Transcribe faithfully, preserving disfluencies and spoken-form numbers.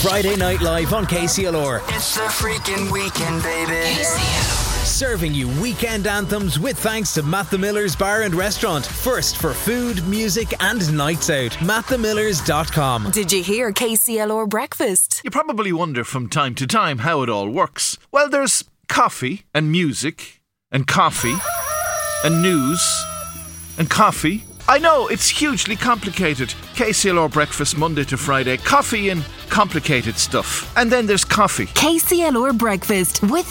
Friday Night Live on K C L R. It's a freaking weekend, baby. K C L R. Serving you weekend anthems with thanks to Matt the Miller's Bar and Restaurant. First for food, music and nights out. matt the millers dot com. Did you hear K C L R Breakfast? You probably wonder from time to time how it all works. Well, there's coffee and music and coffee and news and coffee. I know, it's hugely complicated. K C L R Breakfast, Monday to Friday. Coffee and complicated stuff. And then there's coffee. K C L R Breakfast with